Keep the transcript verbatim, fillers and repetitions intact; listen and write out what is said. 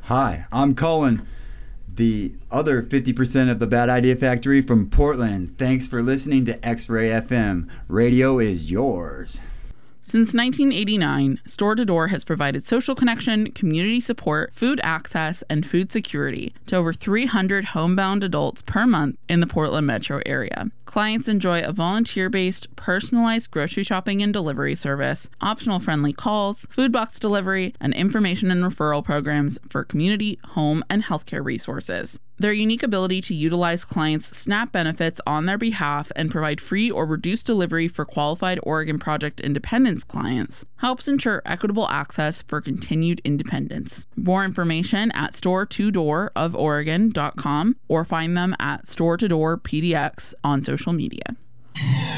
Hi, I'm Colin, the other fifty percent of the Bad Idea Factory from Portland. Thanks for listening to X-Ray F M. Radio is yours. Since nineteen eighty-nine, Store to Door has provided social connection, community support, food access, and food security to over three hundred homebound adults per month in the Portland metro area. Clients enjoy a volunteer-based, personalized grocery shopping and delivery service, optional friendly calls, food box delivery, and information and referral programs for community, home, and healthcare resources. Their unique ability to utilize clients' SNAP benefits on their behalf and provide free or reduced delivery for qualified Oregon Project Independence clients helps ensure equitable access for continued independence. More information at store to door of oregon dot com or find them at Store to Door P D X on social media.